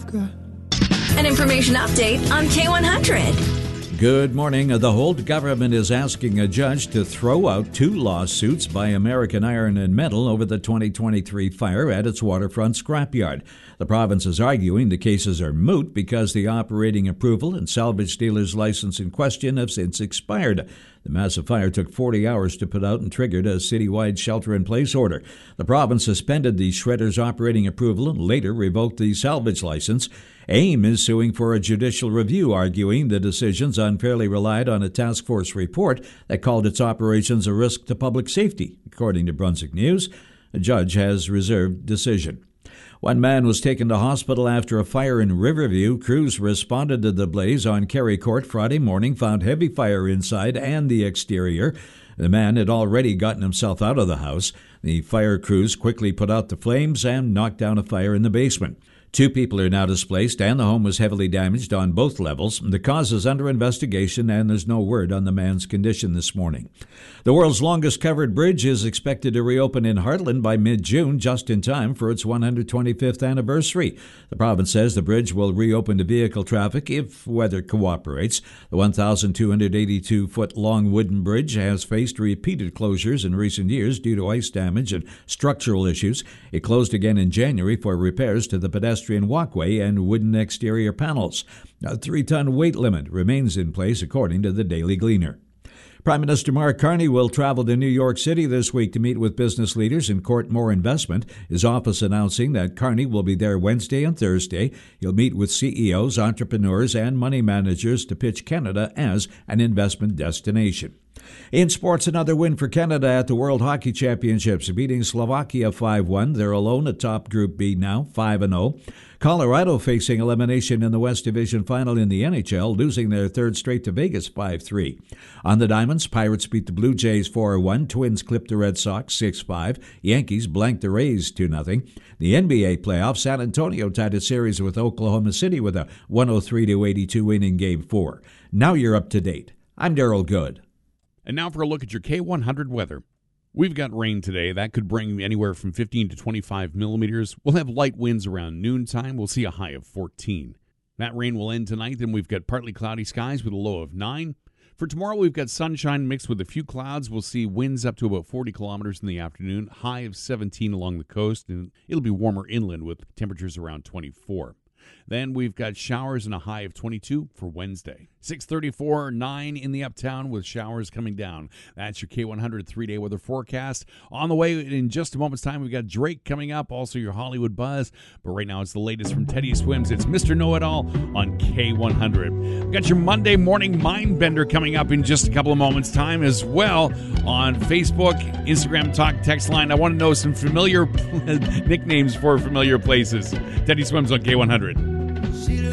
America. An information update on K100. Good morning. The Holt government is asking a judge to throw out 2 lawsuits by American Iron and Metal over the 2023 fire at its waterfront scrapyard. The province is arguing the cases are moot because the operating approval and salvage dealer's license in question have since expired. The massive fire took 40 hours to put out and triggered a citywide shelter-in-place order. The province suspended the shredder's operating approval and later revoked the salvage license. AIM is suing for a judicial review, arguing the decisions unfairly relied on a task force report that called its operations a risk to public safety. According to Brunswick News, a judge has reserved decision. One man was taken to hospital after a fire in Riverview. Crews responded to the blaze on Kerry Court Friday morning, found heavy fire inside and the exterior. The man had already gotten himself out of the house. The fire crews quickly put out the flames and knocked down a fire in the basement. 2 people are now displaced, and the home was heavily damaged on both levels. The cause is under investigation, and there's no word on the man's condition this morning. The world's longest covered bridge is expected to reopen in Heartland by mid-June, just in time for its 125th anniversary. The province says the bridge will reopen to vehicle traffic if weather cooperates. The 1,282-foot-long wooden bridge has faced repeated closures in recent years due to ice damage and structural issues. It closed again in January for repairs to the pedestrian walkway and wooden exterior panels. A 3-ton weight limit remains in place, according to the Daily Gleaner. Prime Minister Mark Carney will travel to New York City this week to meet with business leaders and court more investment. His office announcing that Carney will be there Wednesday and Thursday. He'll meet with CEOs, entrepreneurs, and money managers to pitch Canada as an investment destination. In sports, another win for Canada at the World Hockey Championships, beating Slovakia 5-1. They're alone atop Group B now, 5-0. Colorado facing elimination in the West Division Final in the NHL, losing their 3rd straight to Vegas 5-3. On the Diamonds, Pirates beat the Blue Jays 4-1. Twins clipped the Red Sox 6-5. Yankees blanked the Rays 2-0. The NBA playoffs, San Antonio tied a series with Oklahoma City with a 103-82 win in Game 4. Now you're up to date. I'm Daryl Good. And now for a look at your K100 weather. We've got rain today. That could bring anywhere from 15 to 25 millimeters. We'll have light winds around noontime. We'll see a high of 14. That rain will end tonight. Then we've got partly cloudy skies with a low of 9. For tomorrow, we've got sunshine mixed with a few clouds. We'll see winds up to about 40 kilometers in the afternoon, high of 17 along the coast, and it'll be warmer inland with temperatures around 24. Then we've got showers and a high of 22 for Wednesday. 6:34, 9 in the uptown with showers coming down. That's your K100 3-day weather forecast. On the way in just a moment's time, we've got Drake coming up, also your Hollywood Buzz. But right now, it's the latest from Teddy Swims. It's Mr. Know-It-All on K100. We've got your Monday morning mind bender coming up in just a couple of moments' time as well on Facebook, Instagram, Talk, text line. I want to know some familiar nicknames for familiar places. Teddy Swims on K100.